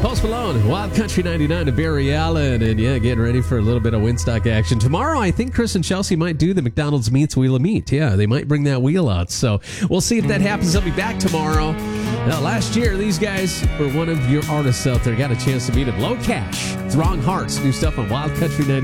Post Malone, Wild Country 99 to Barry Allen. And yeah, getting ready for a little bit of Winstock action. Tomorrow, I think Chris and Chelsea might do the McDonald's Meats Wheel of Meat. Yeah, they might bring that wheel out. So we'll see if that happens. I'll be back tomorrow. Now, last year, these guys were one of your artists out there. Got a chance to meet them. Low Cash, Wrong Hearts, new stuff on Wild Country 99.